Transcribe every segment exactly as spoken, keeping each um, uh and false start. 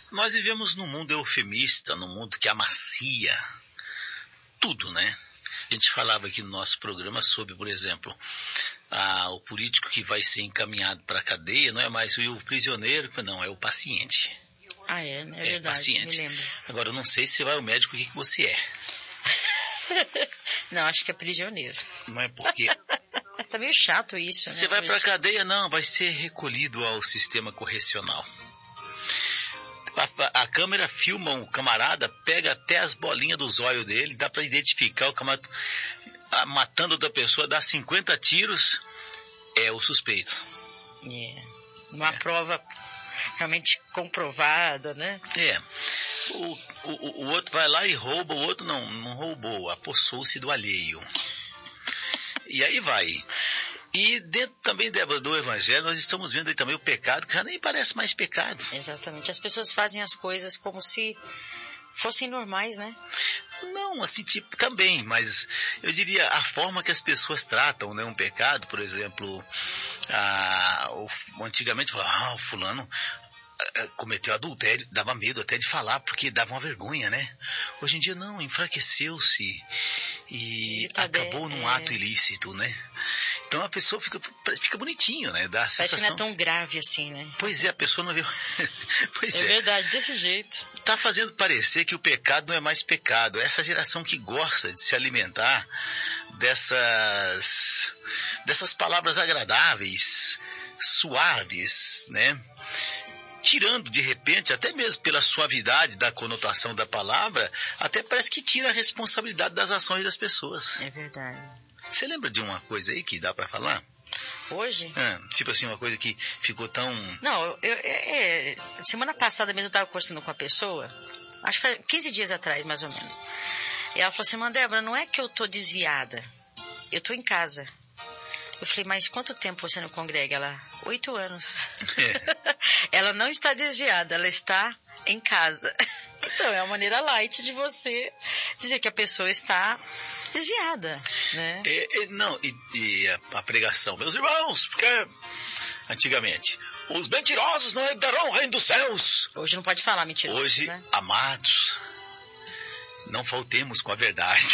Nós vivemos num mundo eufemista, num mundo que amacia tudo, né? A gente falava aqui no nosso programa sobre, por exemplo, a, o político que vai ser encaminhado para a cadeia não é mais o prisioneiro, não, é o paciente. Ah, é? É, é verdade, paciente. Me lembro. Agora, eu não sei se vai ao médico o que, que você é. Não, acho que é prisioneiro. Não é porque... Tá meio chato isso, né? Você vai para a cadeia? Não, vai ser recolhido ao sistema correcional. A, a câmera filma o camarada, pega até as bolinhas dos olhos dele, dá para identificar o camarada matando outra pessoa, dá cinquenta tiros, é o suspeito. É. Uma é. prova realmente comprovada, né? É. O, o, o outro vai lá e rouba, o outro não, não roubou, apossou-se do alheio. E aí vai. E dentro também, Débora, do Evangelho, nós estamos vendo aí também o pecado, que já nem parece mais pecado. Exatamente. As pessoas fazem as coisas como se fossem normais, né? Não, assim, tipo, também, mas eu diria a forma que as pessoas tratam, né, um pecado, por exemplo, a, o, antigamente falava, ah, o fulano cometeu adultério, dava medo até de falar, porque dava uma vergonha, né? Hoje em dia não, enfraqueceu-se e tá acabou bem, num é... ato ilícito, né? Então a pessoa fica, fica bonitinho, né? Dá a sensação... Parece que não é tão grave assim, né? Pois é, a pessoa não vê... pois é, é verdade, desse jeito. Tá fazendo parecer que o pecado não é mais pecado. Essa geração que gosta de se alimentar dessas, dessas palavras agradáveis, suaves, né? Tirando, de repente, até mesmo pela suavidade da conotação da palavra, até parece que tira a responsabilidade das ações das pessoas. É verdade. Você lembra de uma coisa aí que dá para falar? Hoje? Ah, tipo assim, uma coisa que ficou tão... Não, eu, eu, é, semana passada mesmo eu estava conversando com uma pessoa, acho que foi quinze dias atrás, mais ou menos. E ela falou assim, mas Débora, não é que eu tô desviada, eu tô em casa. Eu falei, mas quanto tempo você não congrega? Ela, oito anos. É. Ela não está desviada, ela está em casa. Então, é uma maneira light de você dizer que a pessoa está desviada, né? É, é, não, e, e a, a pregação, meus irmãos, porque antigamente, os mentirosos não herdarão o reino dos céus. Hoje não pode falar mentiroso, Hoje, né? Amados, não faltemos com a verdade.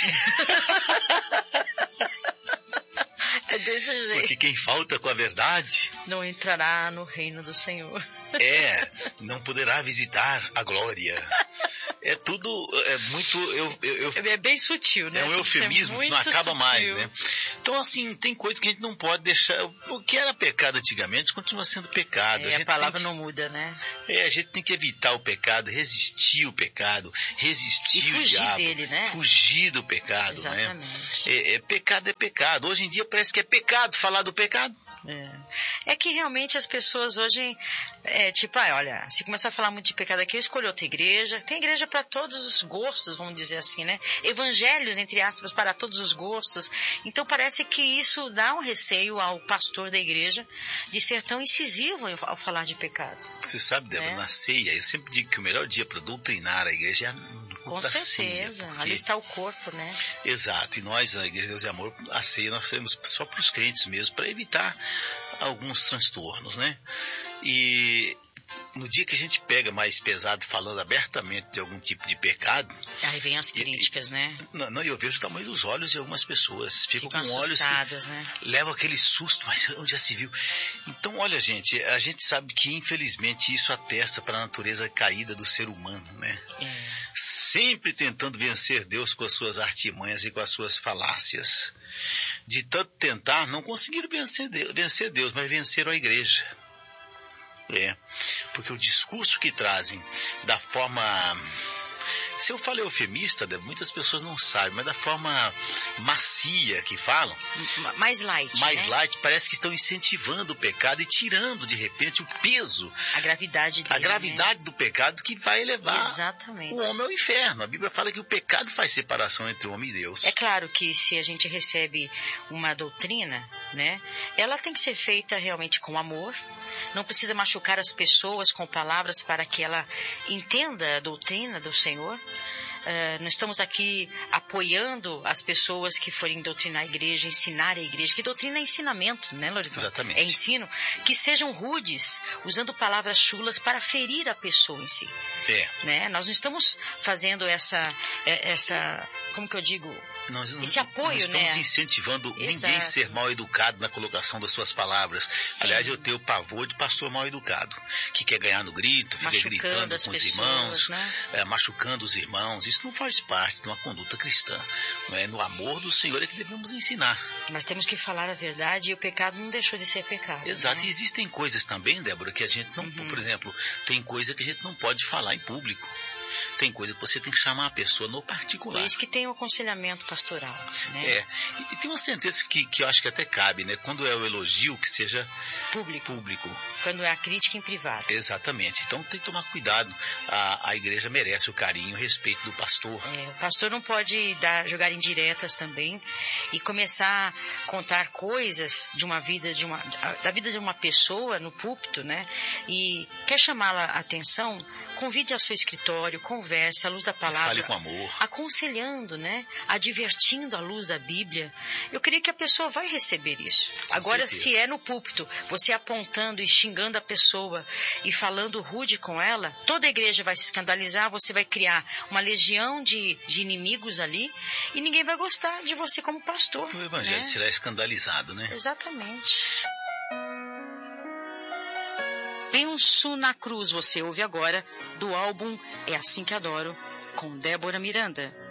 É desse jeito. Porque quem falta com a verdade não entrará no reino do Senhor. É, não poderá visitar a glória. É tudo, é muito... Eu, eu, eu, é bem sutil, né? É um eufemismo que não acaba sutil. mais, né? Então, assim, tem coisas que a gente não pode deixar... O que era pecado antigamente continua sendo pecado. É, a, gente a palavra que, não muda, né? É, a gente tem que evitar o pecado, resistir o pecado, resistir e o fugir diabo. dele, né? Fugir do pecado, exatamente. Né? É, é, pecado é pecado. Hoje em dia parece que é pecado falar do pecado. É. é que realmente as pessoas hoje, é, tipo, ah, olha, se começar a falar muito de pecado aqui, eu escolho outra igreja. Tem igreja para todos os gostos, vamos dizer assim, né? Evangelhos, entre aspas, para todos os gostos. Então parece que isso dá um receio ao pastor da igreja de ser tão incisivo ao falar de pecado. Você sabe, Débora, é. na ceia, eu sempre digo que o melhor dia para doutrinar a igreja é no culto Com da certeza, ceia, porque... ali está o corpo, né? Exato, e nós, na Igreja de Deus e Amor, a ceia nós temos só para os crentes mesmo, para evitar alguns transtornos, né? E no dia que a gente pega mais pesado falando abertamente de algum tipo de pecado... Aí vem as críticas, e, né? Não, não, eu vejo o tamanho dos olhos de algumas pessoas. Ficam, Ficam com olhos que né? levam aquele susto, mas onde já se viu? Então, olha, gente, a gente sabe que infelizmente isso atesta para a natureza caída do ser humano, né? É. Sempre tentando vencer Deus com as suas artimanhas e com as suas falácias. De tanto tentar, não conseguiram vencer Deus, vencer Deus, mas venceram a igreja. É, porque o discurso que trazem da forma... Se eu falo eufemista, muitas pessoas não sabem, mas da forma macia que falam... Mais light, Mais né? light, parece que estão incentivando o pecado e tirando, de repente, o peso... A gravidade dele, A gravidade né? do pecado que vai levar Exatamente. o homem ao inferno. A Bíblia fala que o pecado faz separação entre o homem e Deus. É claro que se a gente recebe uma doutrina, né? Ela tem que ser feita realmente com amor. Não precisa machucar as pessoas com palavras para que ela entenda a doutrina do Senhor. uh, não estamos aqui apoiando as pessoas que forem doutrinar a igreja, ensinar a igreja, que doutrina é ensinamento, né, Lorival? Exatamente. É ensino, que sejam rudes, usando palavras chulas para ferir a pessoa em si. É. Né? Nós não estamos fazendo essa, essa como que eu digo, nós não, esse apoio, não estamos né? incentivando Exato. Ninguém a ser mal educado na colocação das suas palavras. Sim. Aliás, eu tenho pavor de pastor mal educado, que quer ganhar no grito, fica Machucando gritando as com pessoas, os irmãos, né? é, machucando os irmãos. Isso não faz parte de uma conduta cristã. Não é? No amor do Senhor é que devemos ensinar. Mas temos que falar a verdade, e o pecado não deixou de ser pecado. Exato. Né? E existem coisas também, Débora, que a gente não... Uhum. Por exemplo, tem coisa que a gente não pode falar em público. Tem coisa que você tem que chamar a pessoa no particular. Por isso que tem o aconselhamento pastoral. Né? É. E, e tem uma sentença que, que eu acho que até cabe, né? Quando é o elogio, que seja Público. público. Quando é a crítica em privado. Exatamente. Então tem que tomar cuidado. A, a igreja merece o carinho e o respeito do pastor. É, o pastor não pode dar, jogar indiretas também e começar a contar coisas de uma vida de uma, da vida de uma pessoa no púlpito, né? E quer chamá-la a atenção, convide ao seu escritório, converse à luz da palavra. Fale com amor. Aconselhando, né? Advertindo à luz da Bíblia. Eu creio que a pessoa vai receber isso. Com Agora, certeza. se é no púlpito, você apontando e xingando a pessoa e falando rude com ela, toda a igreja vai se escandalizar, você vai criar uma legião de, de inimigos ali e ninguém vai gostar de você como pastor. O evangelho né? será escandalizado, né? Exatamente. Penso na Cruz, você ouve agora, do álbum É Assim Que Adoro, com Débora Miranda.